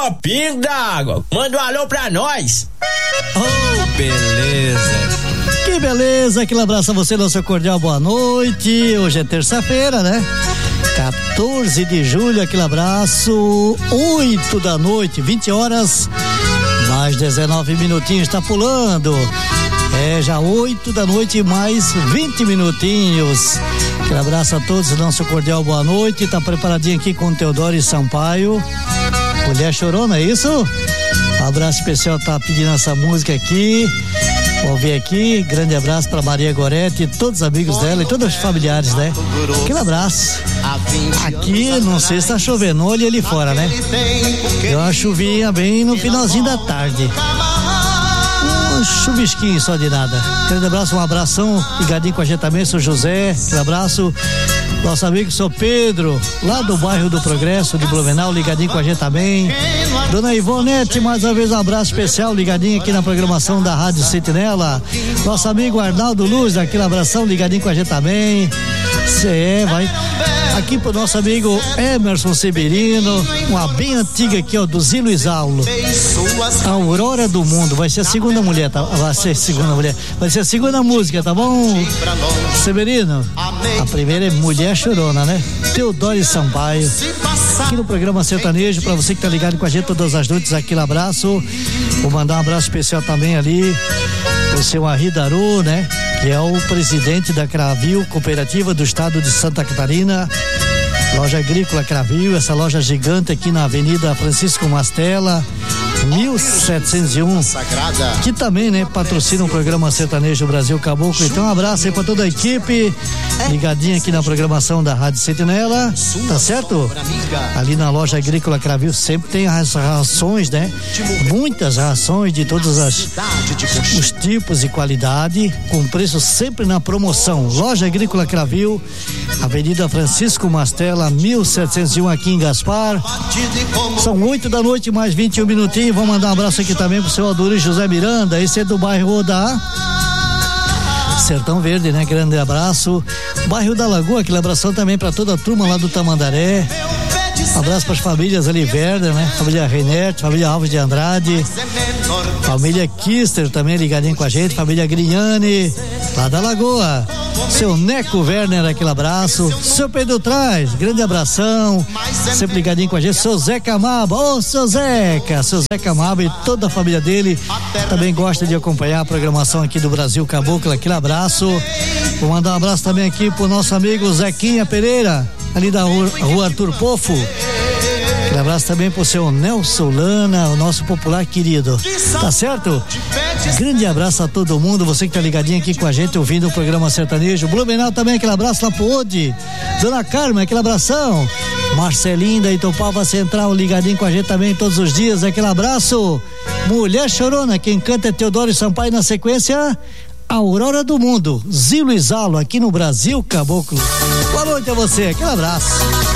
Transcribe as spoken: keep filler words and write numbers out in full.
Ô, pingo d'água, manda um alô pra nós. Oh, beleza. Que beleza, aquele abraço a você, nosso cordial boa noite. Hoje é terça-feira, né? quatorze de julho, aquele abraço, oito da noite, vinte horas, mais dezenove minutinhos, tá pulando. É, já oito da noite, mais vinte minutinhos. Aquele abraço a todos, nosso cordial boa noite. Tá preparadinho aqui com o Teodoro Sampaio. Mulher Chorona, é isso? Um abraço especial, tá pedindo essa música aqui. Vamos ver aqui, grande abraço para Maria Gorete e todos os amigos dela e todos os familiares, né? Aquele abraço. Aqui, não sei se tá chovendo, olha ali fora, né? Deu uma chuvinha bem no finalzinho da tarde. Um chuvisquinho só de nada. Grande abraço, um abração, ligadinho com a gente também, sou José, aquele abraço. Nosso amigo São Pedro, lá do bairro do Progresso, de Blumenau, ligadinho com a gente também. Dona Ivonete, mais uma vez um abraço especial, ligadinho aqui na programação da Rádio Sentinela. Nosso amigo Arnaldo Luz, aquele abração, ligadinho com a gente também. Cê vai. Aqui pro nosso amigo Emerson Severino, uma bem antiga aqui, ó, do Zilo Isaulo. A Aurora do Mundo, vai ser a segunda mulher, tá? Vai ser a segunda mulher, vai ser a segunda música, tá bom, Severino? A primeira é Mulher Chorona, né? Teodoro Sampaio, aqui no programa Sertanejo, pra você que tá ligado com a gente todas as noites, aquele abraço. Vou mandar um abraço especial também ali pro seu Arridaru, né? Que é o presidente da Cravil, cooperativa do estado de Santa Catarina, loja agrícola Cravil, essa loja gigante aqui na Avenida Francisco Mastella, mil setecentos e um, que também, né, patrocina o programa Sertanejo Brasil Caboclo. Então um abraço aí pra toda a equipe ligadinha aqui na programação da Rádio Sentinela, tá certo? Ali na loja agrícola Cravil sempre tem as rações, né? Muitas rações de todos as, os tipos e qualidade, com preço sempre na promoção. Loja agrícola Cravil, Avenida Francisco Mastella, mil setecentos e um, aqui em Gaspar. São oito da noite, mais vinte e um minutinhos. Vou mandar um abraço aqui também pro seu Aduri José Miranda, esse é do bairro da Sertão Verde, né? Grande abraço. Bairro da Lagoa, aquele abração também para toda a turma lá do Tamandaré. Abraço para as famílias ali, Werder, né? Família Reinert, família Alves de Andrade, família Kister também ligadinho com a gente, família Grignani, lá da Lagoa. Seu Neco Werner, aquele abraço. Seu Pedro Traz, grande abração, sempre ligadinho com a gente. Seu Zeca Maba, ô, seu Zeca, seu Zeca Maba e toda a família dele também gosta de acompanhar a programação aqui do Brasil Caboclo, aquele abraço. Vou mandar um abraço também aqui pro nosso amigo Zequinha Pereira, ali da rua, rua Arthur Pofo. Um abraço também pro seu Nelson Lana, o nosso popular querido, tá certo? Grande abraço a todo mundo, você que tá ligadinho aqui com a gente, ouvindo o programa Sertanejo. Blumenau também, aquele abraço lá pro Ode. Dona Carmen, aquele abração. Marcelinho da Itopava Central, ligadinho com a gente também todos os dias, aquele abraço. Mulher Chorona, quem canta é Teodoro Sampaio, na sequência Aurora do Mundo, Zilo Isaulo, aqui no Brasil Caboclo. Boa noite a você, aquele abraço.